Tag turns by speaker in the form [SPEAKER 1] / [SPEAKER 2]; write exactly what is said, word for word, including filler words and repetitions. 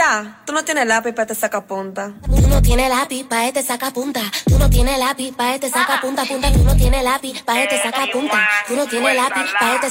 [SPEAKER 1] Cha, tú no tienes lápiz para este sacapunta.
[SPEAKER 2] Tú no tienes lápiz pa' este sacapunta. Tú no tienes lápiz pa' este sacapunta, punta. Tú no tienes lápiz pa' este sacapunta. Tú no tienes lápiz pa' este